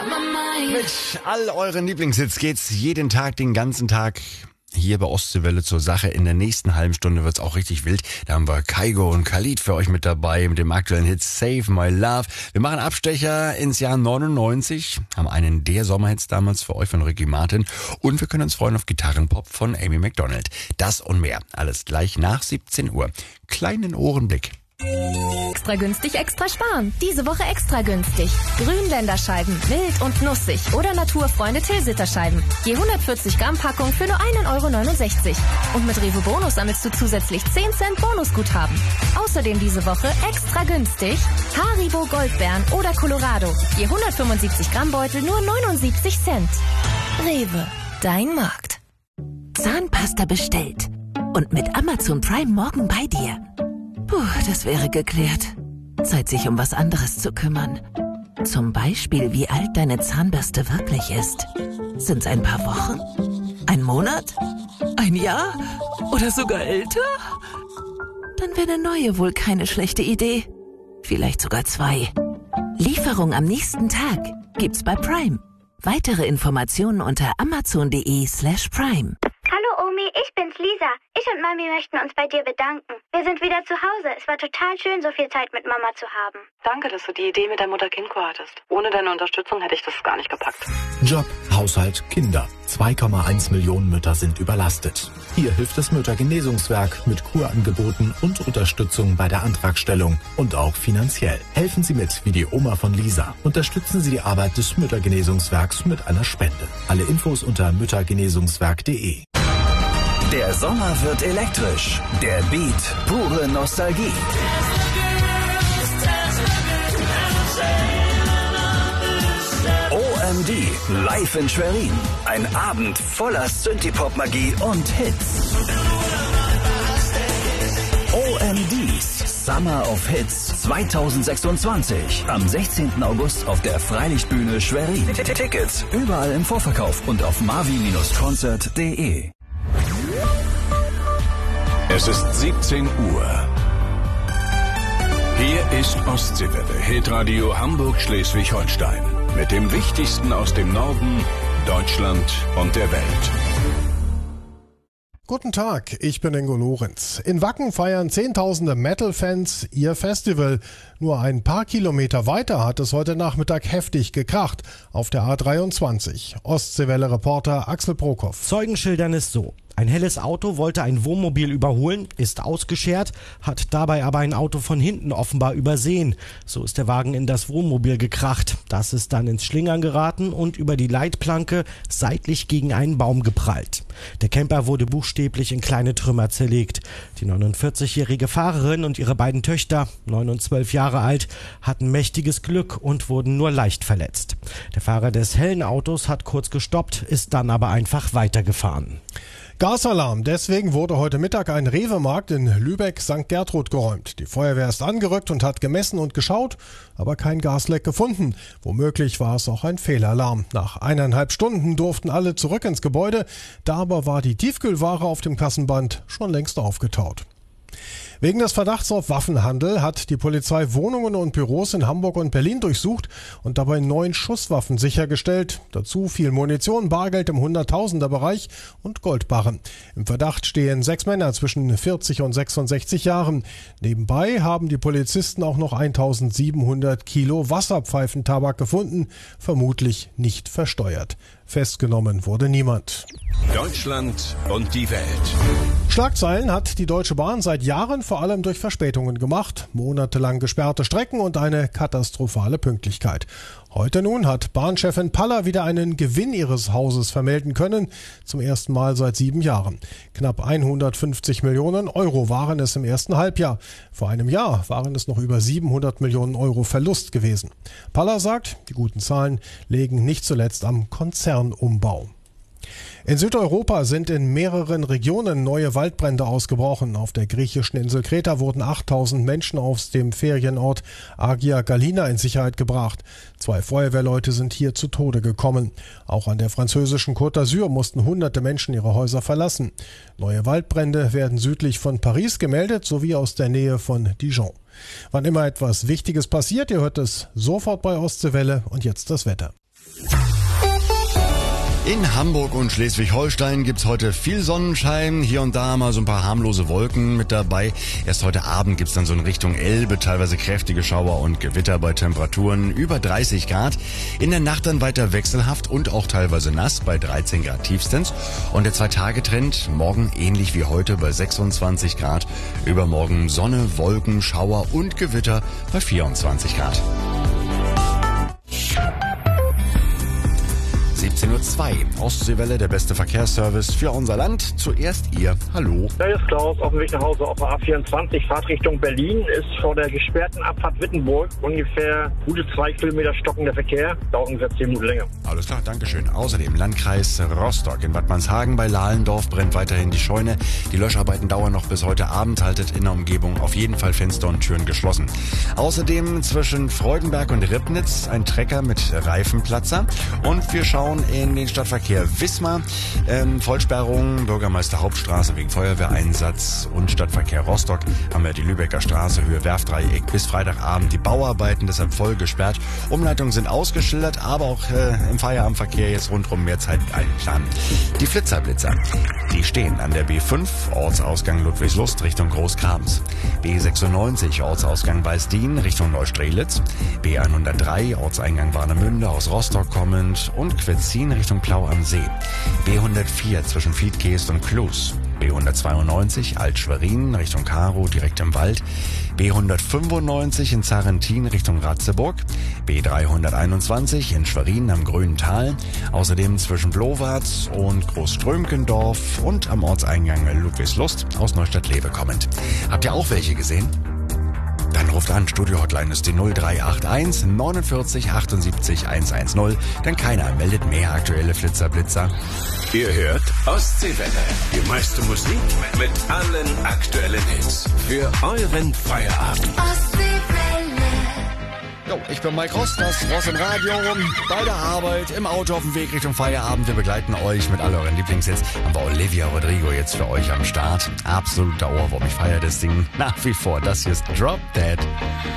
Mit all euren Lieblingshits geht's jeden Tag, den ganzen Tag hier bei Ostseewelle zur Sache. In der nächsten halben Stunde wird's auch richtig wild. Da haben wir Kygo und Khalid für euch mit dabei mit dem aktuellen Hit Save My Love. Wir machen Abstecher ins Jahr 99, haben einen der Sommerhits damals für euch von Ricky Martin und wir können uns freuen auf Gitarrenpop von Amy Macdonald. Das und mehr, alles gleich nach 17 Uhr. Kleinen Ohrenblick. Extra günstig, extra sparen. Diese Woche extra günstig. Grünländerscheiben, wild und nussig oder Naturfreunde Tilsiterscheiben. Je 140 Gramm Packung für nur 1,69 €. Und mit Rewe Bonus sammelst du zusätzlich 10 Cent Bonusguthaben. Außerdem diese Woche extra günstig Haribo Goldbeeren oder Colorado. Je 175 Gramm Beutel nur 79 Cent. Rewe, dein Markt. Zahnpasta bestellt. Und mit Amazon Prime morgen bei dir. Puh, das wäre geklärt. Zeit, sich um was anderes zu kümmern. Zum Beispiel, wie alt deine Zahnbürste wirklich ist. Sind's ein paar Wochen? Ein Monat? Ein Jahr? Oder sogar älter? Dann wäre eine neue wohl keine schlechte Idee. Vielleicht sogar 2. Lieferung am nächsten Tag gibt's bei Prime. Weitere Informationen unter amazon.de/prime. Hallo Omi, ich bin's Lisa. Ich und Mami möchten uns bei dir bedanken. Wir sind wieder zu Hause. Es war total schön, so viel Zeit mit Mama zu haben. Danke, dass du die Idee mit der Mutter-Kind-Kur hattest. Ohne deine Unterstützung hätte ich das gar nicht gepackt. Job, Haushalt, Kinder. 2,1 Millionen Mütter sind überlastet. Hier hilft das Müttergenesungswerk mit Kurangeboten und Unterstützung bei der Antragstellung und auch finanziell. Helfen Sie mit, wie die Oma von Lisa. Unterstützen Sie die Arbeit des Müttergenesungswerks mit einer Spende. Alle Infos unter müttergenesungswerk.de. Der Sommer wird elektrisch. Der Beat, pure Nostalgie. OMD, live in Schwerin. Ein Abend voller Synthie-Pop-Magie und Hits. OMD's Summer of Hits 2026. Am 16. August auf der Freilichtbühne Schwerin. Tickets überall im Vorverkauf und auf marvi-concert.de. Es ist 17 Uhr. Hier ist Ostseewelle, Hitradio Hamburg-Schleswig-Holstein. Mit dem Wichtigsten aus dem Norden, Deutschland und der Welt. Guten Tag, ich bin Ingo Lorenz. In Wacken feiern Zehntausende Metal-Fans ihr Festival. Nur ein paar Kilometer weiter hat es heute Nachmittag heftig gekracht auf der A23. Ostseewelle-Reporter Axel Prokop. Zeugen schildern es so. Ein helles Auto wollte ein Wohnmobil überholen, ist ausgeschert, hat dabei aber ein Auto von hinten offenbar übersehen. So ist der Wagen in das Wohnmobil gekracht. Das ist dann ins Schlingern geraten und über die Leitplanke seitlich gegen einen Baum geprallt. Der Camper wurde buchstäblich in kleine Trümmer zerlegt. Die 49-jährige Fahrerin und ihre beiden Töchter, 9 und 12 Jahre alt, hatten mächtiges Glück und wurden nur leicht verletzt. Der Fahrer des hellen Autos hat kurz gestoppt, ist dann aber einfach weitergefahren. Gasalarm. Deswegen wurde heute Mittag ein Rewe-Markt in Lübeck-St. Gertrud geräumt. Die Feuerwehr ist angerückt und hat gemessen und geschaut, aber kein Gasleck gefunden. Womöglich war es auch ein Fehlalarm. Nach 1,5 Stunden durften alle zurück ins Gebäude. Da aber war die Tiefkühlware auf dem Kassenband schon längst aufgetaut. Wegen des Verdachts auf Waffenhandel hat die Polizei Wohnungen und Büros in Hamburg und Berlin durchsucht und dabei 9 Schusswaffen sichergestellt. Dazu viel Munition, Bargeld im Hunderttausender-Bereich und Goldbarren. Im Verdacht stehen 6 Männer zwischen 40 und 66 Jahren. Nebenbei haben die Polizisten auch noch 1700 Kilo Wasserpfeifentabak gefunden, vermutlich nicht versteuert. Festgenommen wurde niemand. Deutschland und die Welt. Schlagzeilen hat die Deutsche Bahn seit Jahren vor allem durch Verspätungen gemacht. Monatelang gesperrte Strecken und eine katastrophale Pünktlichkeit. Heute nun hat Bahnchefin Paller wieder einen Gewinn ihres Hauses vermelden können. Zum ersten Mal seit 7 Jahren. Knapp 150 Millionen Euro waren es im ersten Halbjahr. Vor einem Jahr waren es noch über 700 Millionen Euro Verlust gewesen. Paller sagt, die guten Zahlen legen nicht zuletzt am Konzernumbau. In Südeuropa sind in mehreren Regionen neue Waldbrände ausgebrochen. Auf der griechischen Insel Kreta wurden 8000 Menschen aus dem Ferienort Agia Galina in Sicherheit gebracht. 2 Feuerwehrleute sind hier zu Tode gekommen. Auch an der französischen Côte d'Azur mussten hunderte Menschen ihre Häuser verlassen. Neue Waldbrände werden südlich von Paris gemeldet, sowie aus der Nähe von Dijon. Wann immer etwas Wichtiges passiert, ihr hört es sofort bei Ostseewelle und jetzt das Wetter. In Hamburg und Schleswig-Holstein gibt's heute viel Sonnenschein, hier und da mal so ein paar harmlose Wolken mit dabei. Erst heute Abend gibt's dann so in Richtung Elbe teilweise kräftige Schauer und Gewitter bei Temperaturen über 30 Grad. In der Nacht dann weiter wechselhaft und auch teilweise nass bei 13 Grad tiefstens. Und der 2-Tage-Trend morgen ähnlich wie heute bei 26 Grad. Übermorgen Sonne, Wolken, Schauer und Gewitter bei 24 Grad. 17:02 Uhr. Ostseewelle, der beste Verkehrsservice für unser Land. Zuerst ihr. Hallo. Da ist Klaus auf dem Weg nach Hause auf der A24, Fahrt Richtung Berlin. Ist vor der gesperrten Abfahrt Wittenburg ungefähr gute 2 Kilometer stockender Verkehr. Dauert ungefähr 10 Minuten länger. Alles klar, Dankeschön. Außerdem Landkreis Rostock. In Wattmannshagen bei Lahlendorf brennt weiterhin die Scheune. Die Löscharbeiten dauern noch bis heute Abend. Haltet in der Umgebung auf jeden Fall Fenster und Türen geschlossen. Außerdem zwischen Freudenberg und Ribnitz ein Trecker mit Reifenplatzer. Und wir schauen in den Stadtverkehr Wismar. Vollsperrung, Bürgermeister Hauptstraße wegen Feuerwehreinsatz und Stadtverkehr Rostock haben wir die Lübecker Straße, Höhe Werfdreieck bis Freitagabend. Die Bauarbeiten deshalb voll gesperrt. Umleitungen sind ausgeschildert, aber auch im Feierabendverkehr jetzt rundherum mehr Zeit einplanen. Die Flitzerblitzer, die stehen an der B5, Ortsausgang Ludwigslust Richtung Großkrams. B96, Ortsausgang Weißdien Richtung Neustrelitz. B103, Ortseingang Warnemünde aus Rostock kommend und Quetzin Richtung Plau am See. B104 zwischen Fiedkest und Klus. B192 Alt-Schwerin Richtung Karow direkt im Wald. B195 in Zarentin Richtung Ratzeburg. B321 in Schwerin am Grünen Tal. Außerdem zwischen Blowatz und Großströmkendorf und am Ortseingang Ludwigslust aus Neustadt-Lewe kommend. Habt ihr auch welche gesehen? Dann ruft an, Studio-Hotline ist die 0381 49 78 110, denn keiner meldet mehr aktuelle Flitzer-Blitzer. Ihr hört Ostseewelle, die meiste Musik mit allen aktuellen Hits für euren Feierabend. Jo, ich bin Mike Rost, das Ross im Radio, bei der Arbeit, im Auto auf dem Weg Richtung Feierabend. Wir begleiten euch mit all euren Lieblingshits. Haben wir Olivia Rodrigo jetzt für euch am Start. Absoluter Ohrwurm, ich feiere das Ding nach wie vor. Das hier ist Drop Dead.